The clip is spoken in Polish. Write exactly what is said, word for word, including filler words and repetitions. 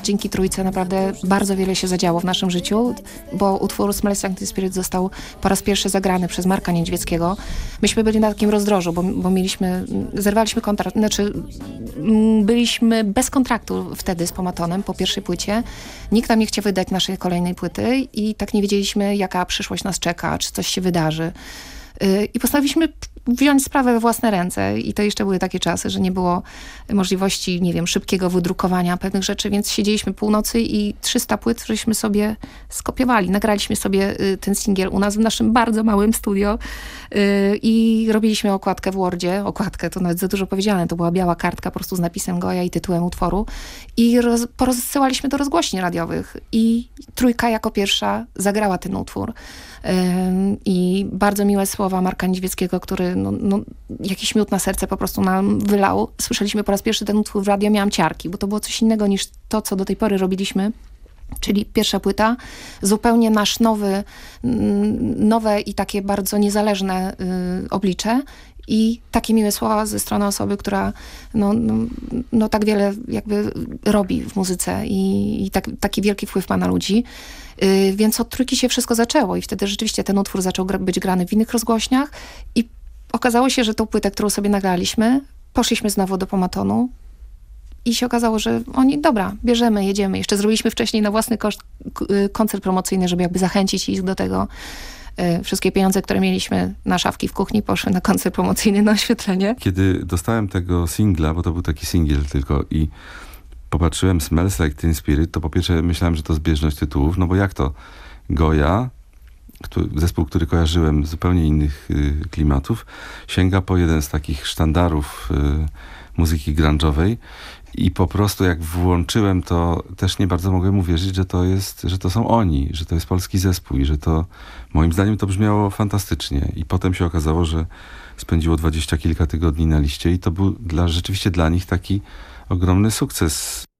dzięki trójce naprawdę bardzo wiele się zadziało w naszym życiu, bo utwór Smells Like Teen Spirit został po raz pierwszy zagrany przez Marka Niedźwieckiego. Myśmy byli na takim rozdrożu, bo, bo mieliśmy, zerwaliśmy kontrakt, znaczy byliśmy bez kontraktu wtedy z Pomatonem po pierwszej płycie. Nikt nam nie chciał wydać naszej kolejnej płyty i tak nie wiedzieliśmy, jaka przyszłość nas czeka, czy coś się wydarzy. I postanowiliśmy wziąć sprawę we własne ręce i to jeszcze były takie czasy, że nie było możliwości, nie wiem, szybkiego wydrukowania pewnych rzeczy, więc siedzieliśmy północy i trzysta płyt żeśmy sobie skopiowali. Nagraliśmy sobie ten singiel u nas w naszym bardzo małym studio i robiliśmy okładkę w Wordzie. Okładkę to nawet za dużo powiedziane. To była biała kartka po prostu z napisem Goja i tytułem utworu. I roz, porozsyłaliśmy do rozgłośni radiowych i trójka jako pierwsza zagrała ten utwór. I bardzo miłe słowa Marka Niedźwieckiego, który no, no, jakiś miód na serce po prostu nam wylał. Słyszeliśmy po raz pierwszy ten utwór w radio, miałam ciarki, bo to było coś innego niż to, co do tej pory robiliśmy. Czyli pierwsza płyta, zupełnie nasz nowy, nowe i takie bardzo niezależne y, oblicze i takie miłe słowa ze strony osoby, która no, no, no tak wiele jakby robi w muzyce i, i tak, taki wielki wpływ ma na ludzi. Yy, więc od trójki się wszystko zaczęło i wtedy rzeczywiście ten utwór zaczął gra- być grany w innych rozgłośniach i okazało się, że tą płytę, którą sobie nagraliśmy, poszliśmy znowu do Pomatonu i się okazało, że oni, dobra, bierzemy, jedziemy. Jeszcze zrobiliśmy wcześniej na własny koszt k- koncert promocyjny, żeby jakby zachęcić ich do tego. Yy, wszystkie pieniądze, które mieliśmy na szafki w kuchni, poszły na koncert promocyjny, na oświetlenie. Kiedy dostałem tego singla, bo to był taki singiel tylko i popatrzyłem Smells Like Teen Spirit, to po pierwsze myślałem, że to zbieżność tytułów, no bo jak to Goja, który, zespół, który kojarzyłem z zupełnie innych y, klimatów, sięga po jeden z takich sztandarów y, muzyki grunge'owej i po prostu jak włączyłem to, też nie bardzo mogłem uwierzyć, że to jest, że to są oni, że to jest polski zespół i że to, moim zdaniem to brzmiało fantastycznie i potem się okazało, że spędziło dwadzieścia kilka tygodni na liście i to był dla, rzeczywiście dla nich taki ogromny sukces.